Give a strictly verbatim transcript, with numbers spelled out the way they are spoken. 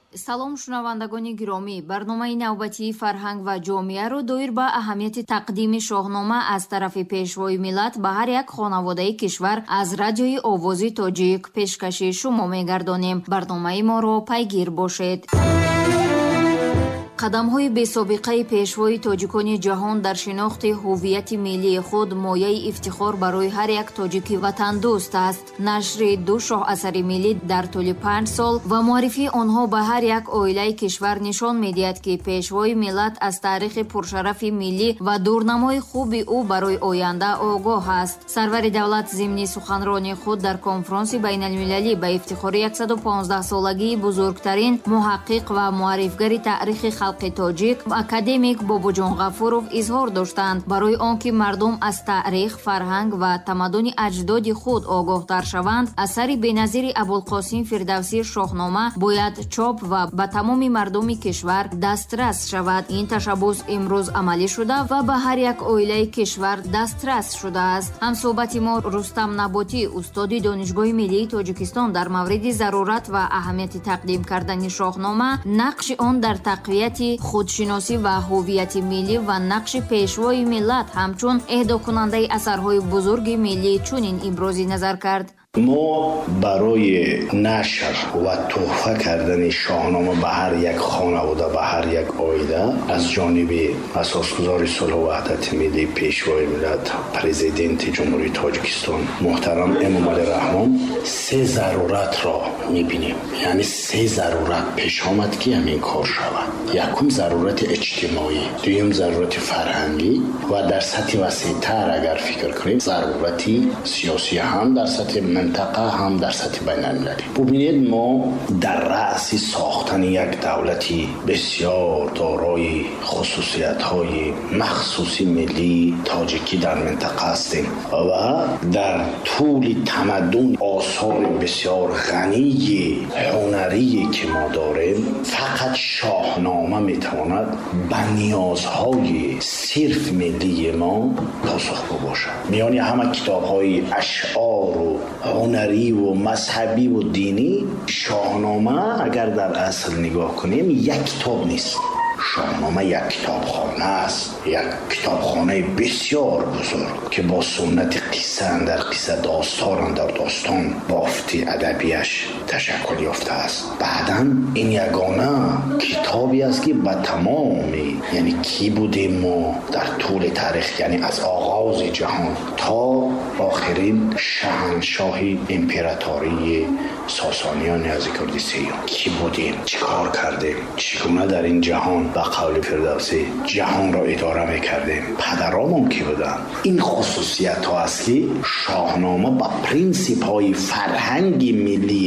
салом шунавандагони гиромӣ, барномаи навбатии фарҳанг ва ҷомеаро доир ба аҳамияти тақдими шоҳнома аз тарафи пешвои миллат ба ҳар як хонаводаи кишвар аз радиои овози тоҷик пешкаши шумо мегардонем. барномаи моро пайгир бошед. қадамҳои бесобиқаи пешвои тоҷикони ҷаҳон дар шинохти ҳуввияти миллии худ мояи ифтихор барои ҳар як тоҷики ватандӯст аст. Нашри ду шоҳасари миллӣ дар тӯли панҷ сол ва муаррифии онҳо ба ҳар як оилаи кишвар нишон медиҳад, ки пешвои миллат аз таърихи пуршарафи миллӣ ва дурнамои хуби ӯ барои оянда огоҳ аст. сарвари давлат зимни суханрони худ дар конфронси байналмилалӣ ба ифтихори яксаду понздаҳсолагии бузургтарин муҳаққиқ ва муаррифгари таърихи халқи тоҷик академик Бобоҷон Ғафуров изҳор доштанд. барои он ки мардум аз таърих, фарҳанг ва тамаддуни аҷдоди худ огоҳтар шаванд, асари беназири Абулқосим Фирдавсии Шоҳнома бояд чоп ва ба тамоми мардуми кишвар дастрас шавад. ин ташаббус имрӯз амалӣ шуда ва ба ҳар як оилаи кишвар дастрас шудааст. ҳамсӯҳбати мо Рустам Наботӣ, устоди Донишгоҳи Миллии Тоҷикистон, дар мавриди зарурат ва аҳамияти тақдим кардани шоҳнома, нақши он дар тақвияти худшиносӣ ва ҳуввияти миллӣ ва нақши пешвои миллат ҳамчун эҳдокунандаи асарҳои бузурги миллӣ чунин ибрози назар кард. мо барои нашр ва туҳфа кардани шоҳнома ба ҳар як хонавода, ба ҳар як оила аз ҷониби асосгузори сулҳу ваҳдати миллӣ, пешвои миллат, президенти ҷумҳурии Тоҷикистон муҳтарам Эмомалӣ Раҳмон се заруратро мебинем. яъне се зарурат пеш омад ки ҳамин кор шавад. якум зарурати иҷтимоӣ, дуюм зарурати фарҳангӣ ва дар сатҳи васеътар агар фикр кунем зарурати сиёсӣ, ҳам дар сатҳи منطقه هم در سطح بین المللی. ببینید ما در رأس ساختن یک دولتی بسیار دارای خصوصیت های مخصوصی ملی تاجیکی در منطقه هستیم و در طول تمدن آثار بسیار غنی هنری که ما داریم فقط شاهنامه میتواند به نیازهای صرف ملی ما پاسخگو باشد. میانی همه کتاب های اشعار و هنری و مذهبی و دینی، شاهنامه اگر در اصل نگاه کنیم یک کتاب نیست. شاهنامه یک کتابخانه است، یک کتابخانه بسیار بزرگ که با سنت قصه اندر قصه، داستان اندر داستان بافت ادبیش تشکل یافته است. بعداً این یگانه کتابی است که به تمامی، یعنی کی بودیم ما در طول تاریخ، یعنی از آغاز جهان تا آخرین شاهنشاه امپراتوری ساسانیان یزدگرد سیام کی بودیم، چی کار کردیم، چگونه در این جهان با قول فردوسی جهان را اداره میکردیم، پدرامون کی بودن. این خصوصیت ها است که شاهنامه با پرینسیپ های فرهنگ ملی